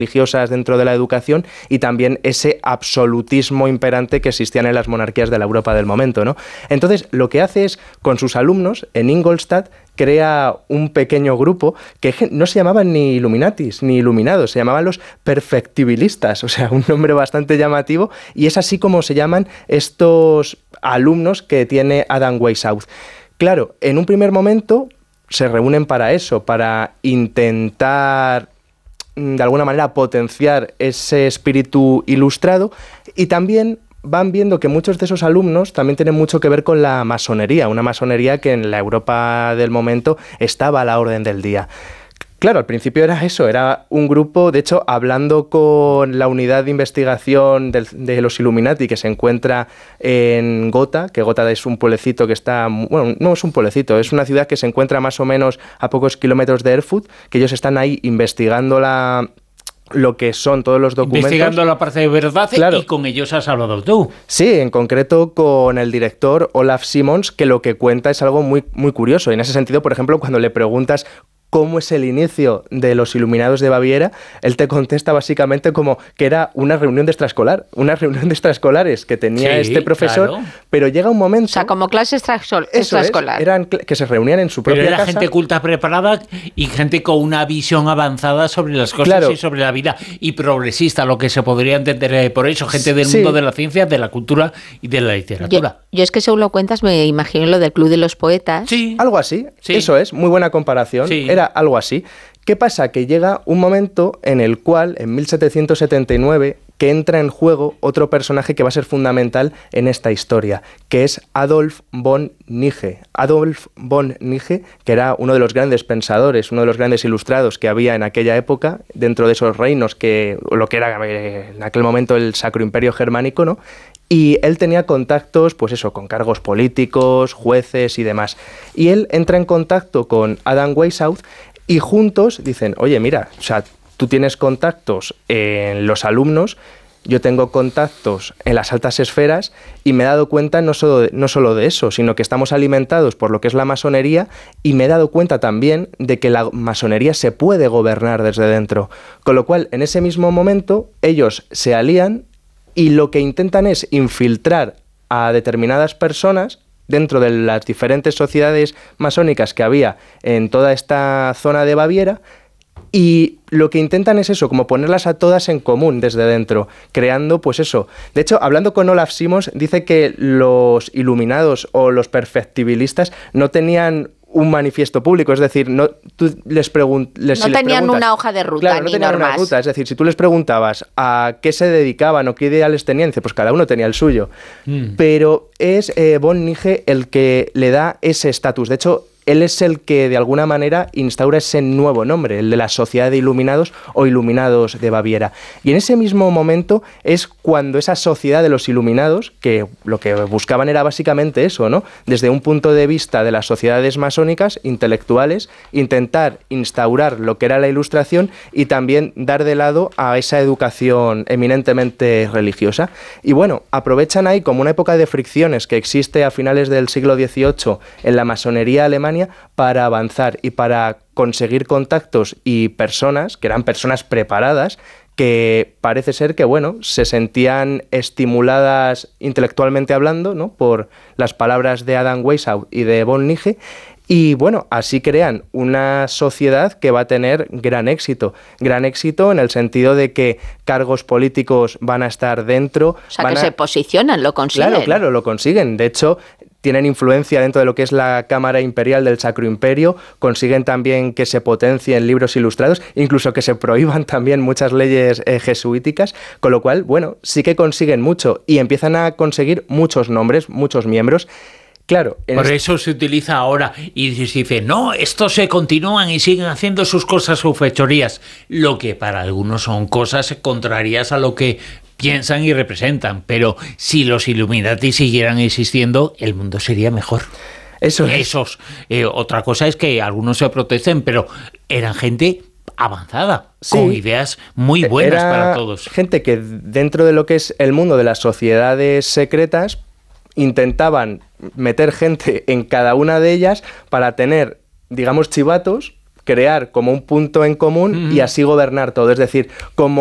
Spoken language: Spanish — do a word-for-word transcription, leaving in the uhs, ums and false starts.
religiosas dentro de la educación y también ese absolutismo imperante que existían en las monarquías de la Europa del momento, ¿no? Entonces, lo que hace es, con sus alumnos, en Ingolstadt, crea un pequeño grupo que no se llamaban ni Illuminatis ni Iluminados, se llamaban los perfectibilistas, o sea, un nombre bastante llamativo, y es así como se llaman estos alumnos que tiene Adam Weishaupt. Claro, en un primer momento se reúnen para eso, para intentar de alguna manera potenciar ese espíritu ilustrado, y también van viendo que muchos de esos alumnos también tienen mucho que ver con la masonería, una masonería que en la Europa del momento estaba a la orden del día. Claro, al principio era eso, era un grupo, de hecho, hablando con la unidad de investigación de, de los Illuminati que se encuentra en Gotha, que Gotha es un pueblecito que está, bueno, no es un pueblecito, es una ciudad que se encuentra más o menos a pocos kilómetros de Erfurt, que ellos están ahí investigando la... lo que son todos los documentos. Investigando la parte de verdad, claro. Y con ellos has hablado tú. Sí, en concreto con el director Olaf Simons, que lo que cuenta es algo muy, muy curioso. Y en ese sentido, por ejemplo, cuando le preguntas cómo es el inicio de los Iluminados de Baviera, él te contesta básicamente como que era una reunión de extraescolar, una reunión de extraescolares que tenía sí, este profesor, claro. Pero llega un momento... O sea, como clase extraescolar. Es, eran que se reunían en su propia Pero era casa. gente culta preparada y gente con una visión avanzada sobre las cosas claro. Y sobre la vida, y progresista, lo que se podría entender por eso, gente del sí. mundo de la ciencia, de la cultura y de la literatura. Yo, yo es que según lo cuentas me imagino lo del Club de los Poetas. Sí. Algo así, sí. Eso es, muy buena comparación. Sí. Era algo así. ¿Qué pasa? Que llega un momento en el cual, en mil setecientos setenta y nueve, que entra en juego otro personaje que va a ser fundamental en esta historia, que es Adolf von Nigge. Adolf von Nigge, que era uno de los grandes pensadores, uno de los grandes ilustrados que había en aquella época, dentro de esos reinos, que lo que era en aquel momento el Sacro Imperio Germánico, ¿no? Y él tenía contactos, pues eso, con cargos políticos, jueces y demás. Y él entra en contacto con Adam Weishaupt y juntos dicen, oye, mira, o sea, tú tienes contactos en los alumnos, yo tengo contactos en las altas esferas y me he dado cuenta no solo, de, no solo de eso, sino que estamos alimentados por lo que es la masonería, y me he dado cuenta también de que la masonería se puede gobernar desde dentro. Con lo cual, en ese mismo momento, ellos se alían y lo que intentan es infiltrar a determinadas personas dentro de las diferentes sociedades masónicas que había en toda esta zona de Baviera, y lo que intentan es eso, como ponerlas a todas en común desde dentro, creando pues eso. De hecho, hablando con Olaf Simons, dice que los iluminados o los perfectibilistas no tenían un manifiesto público, es decir, no tú les, pregun- les, no si les tenían preguntas, una hoja de ruta, claro, no ni tenían normas. una ruta, es decir, si tú les preguntabas a qué se dedicaban o qué ideales tenían, dice, pues cada uno tenía el suyo, mm. pero es eh, von Nigge el que le da ese estatus. De hecho, él es el que de alguna manera instaura ese nuevo nombre, el de la Sociedad de Iluminados o Iluminados de Baviera. Y en ese mismo momento es cuando esa sociedad de los Iluminados, que lo que buscaban era básicamente eso, ¿no? Desde un punto de vista de las sociedades masónicas, intelectuales, intentar instaurar lo que era la Ilustración y también dar de lado a esa educación eminentemente religiosa. Y bueno, aprovechan ahí como una época de fricciones que existe a finales del siglo dieciocho en la masonería alemana para avanzar y para conseguir contactos y personas, que eran personas preparadas, que parece ser que, bueno, se sentían estimuladas intelectualmente hablando, ¿no?, por las palabras de Adam Weishaupt y de von Nigge, y bueno, así crean una sociedad que va a tener gran éxito. Gran éxito en el sentido de que cargos políticos van a estar dentro. O sea, van que a... se posicionan, lo consiguen. Claro, claro, lo consiguen. De hecho, tienen influencia dentro de lo que es la Cámara Imperial del Sacro Imperio, consiguen también que se potencien libros ilustrados, incluso que se prohíban también muchas leyes eh, jesuíticas, con lo cual, bueno, sí que consiguen mucho y empiezan a conseguir muchos nombres, muchos miembros. Claro, por este... eso se utiliza ahora y se dice, no, estos se continúan y siguen haciendo sus cosas, sus fechorías, lo que para algunos son cosas contrarias a lo que piensan y representan, pero si los Illuminati siguieran existiendo, el mundo sería mejor. Eso es. Esos, eh, otra cosa es que algunos se protesten, pero eran gente avanzada, sí, con ideas muy buenas Era para todos. Gente que dentro de lo que es el mundo de las sociedades secretas intentaban meter gente en cada una de ellas para tener, digamos, chivatos, crear como un punto en común uh-huh. y así gobernar todo. Es decir, como